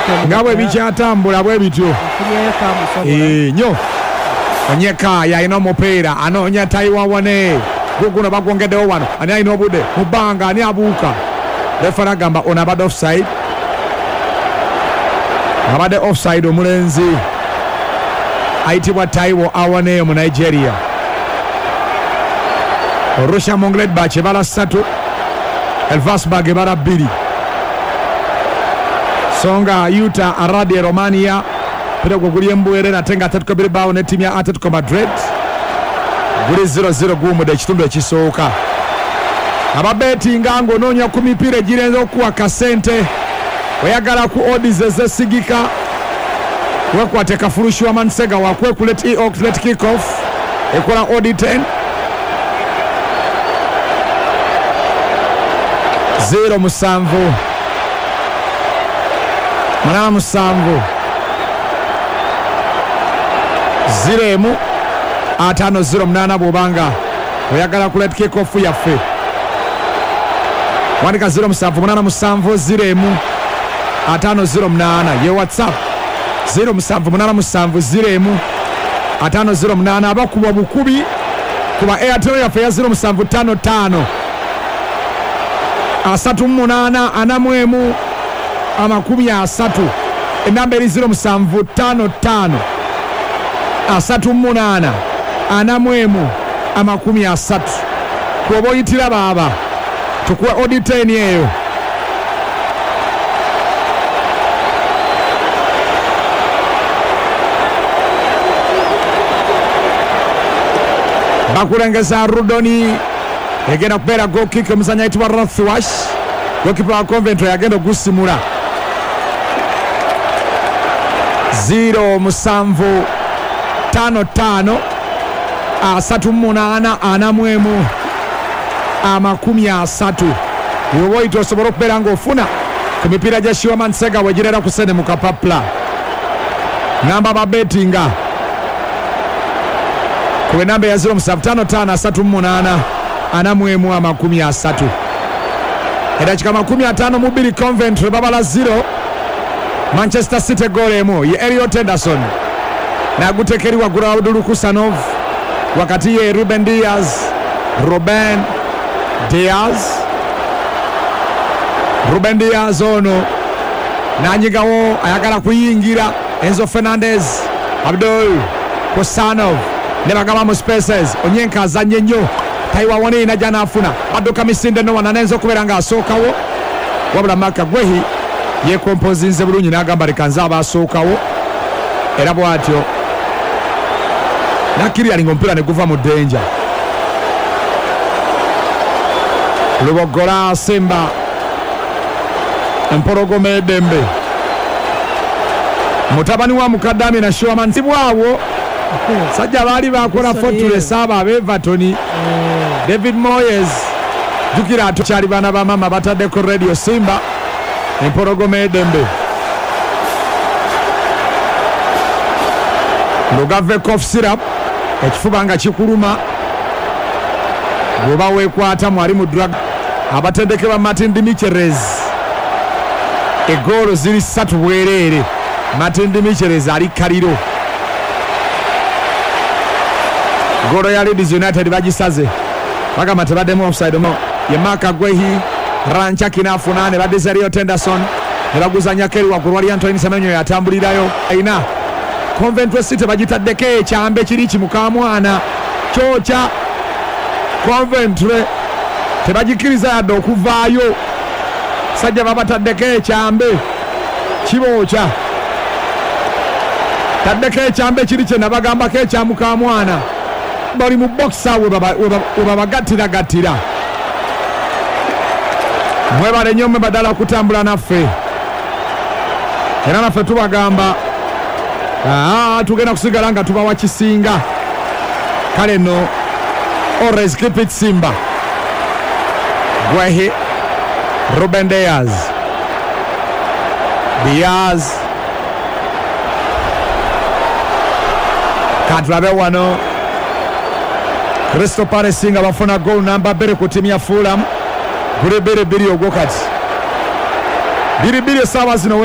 ngabwe bikyatambula bwe bityo nnyo Onyeka yalina omupiira anoonya Taiwane guno bagwongeddewo wano ani alina obudde mu bbanga ani abuuka refera agamba ono abadde offside abadde offside omulenzi ayitibwa Taiwo Awane mu Nigeria Russia Mönchengladbach ebala 3 Elfsborg ebala 2 Songa Utah Aradia Romania Pedro guli embuerera tenga Atletico Bilbao ne timu ya Atletico Madrid guli 0-0 gumude ekitundu ekisooka ababetinga ng'onoonya ku mipiira egirenza okuwa kasente oyagala ku odds ezesigika wekwate kafurushi wa Mansega wakwekulet Oaklet Kickoff ekola odd 10 0-7 8-7 0 5-0 bw'obanga oyagala ku let kickoff yaffe wandika 0-7 8-7 0 5-0 ye WhatsApp 0-7 8-7 0 5-0 abakubwa bukubi kuba Airtel yaffe ya 0-7 5-5 3-8 30 enamba eri 0-7 3-8 30 kuba oyitira baba tukuwa odd 10 eyo bakulengeza Rudoni egenda kubeera goal kick omuzanyi ayitibwa Rothwash goalkeeper wa Coventry agenda ogusimula 0-7 5-5 3-8 30 iwe woyita osobola okubeera ng'ofuna ku mipiira gya Shiwa Mansega wegirera ku sene mu kapapula ngamba babetinga ku enamba ya 0-7 5-5 3-8 30 edakika 52 Coventry babala 0 Manchester City goal emu ye Elliot Henderson nagutekeriwa gura Abdul Kusanov wakati ye Ruben Diaz ono nanyigawo ayagala kuyingira Enzo Fernandez Abdul Kusanov ne bagamba mu spaces Onyenka azanye nnyo Taiwane najja n'afuna badduka misinde no wana nenzo kubeera ng'asookawo wabula Maka Gwehi yekompozinze bulungi n'agamba leka nze abaasookawo era bw'atyo nakiri alinga omupiira ne guva mu ddenja Lubogola Simba empologoma edembe mutabani wa Mukadami na Shoman sibwawo sajja baali bakola Fortress aba Everton David Moyes jukira atukyali bana ba mama bataddeko Radio Simba empologoma edembe Lugave cough syrup ekifuba nga kikuluma bw'oba weekwata mwali mu drug abatendeke ba Martin Dimicheres egoolo ziri 3 bwereere Martin Dimicheres ali kaliro goolo ya Leeds United bagisaze bagamba tebaddemu offside ye Maka Gwehi Rancha kinafuna ne badde Elliot Henderson ne baguzanya keri waggulu wali Anthony Semenyo yatambulirayo aina Coventry City bagitaddeko ekyambe kiri kimukamwana kyokya Coventry tebagikiriza yadde okuvaayo sajja babataddeko ekyambe kibookya taddeko ekyambe kiri kye nabagambako ekyamukamwana bali mu boxa we babagattiragatira mwebale nnyo mwe badala okutambula naffe era naffe tubagamba tugenda kusigala nga tubawa kisinga kale no always keep it Simba Gwehi Ruben Diaz katulabe wano Crystal Palace nga bafuna goal namba 2 ku timu ya Fulham gule 2 ogwokati 2 essaawa zino